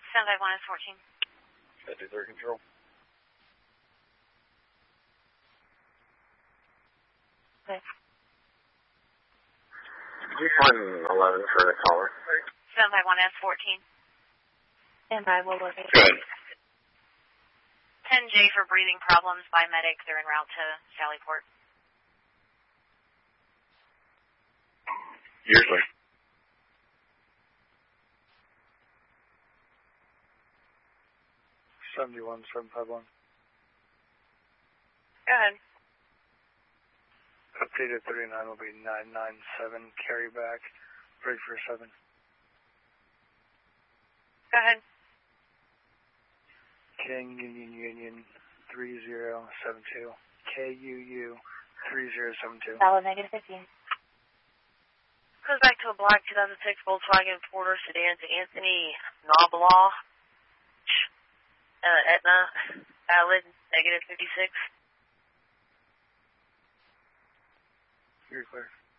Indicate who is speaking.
Speaker 1: 751 is 14.
Speaker 2: 53 control.
Speaker 1: Okay.
Speaker 2: Could you find 11 for the caller?
Speaker 1: 751 is 14.
Speaker 3: And I will look at it.
Speaker 2: Good.
Speaker 1: 10J for breathing problems by medic. They're en route to Sallyport.
Speaker 2: Usually.
Speaker 4: $71, 751.
Speaker 1: Go ahead.
Speaker 4: Updated 39 will be 997. Carry back. Break for 7.
Speaker 1: Go ahead.
Speaker 4: King Union 3072. KUU 3072.
Speaker 3: Solid negative 15.
Speaker 1: Goes back to a black 2006 Volkswagen Porter sedan to Anthony Noblaw. Etna. Valid negative 56.
Speaker 4: You're clear.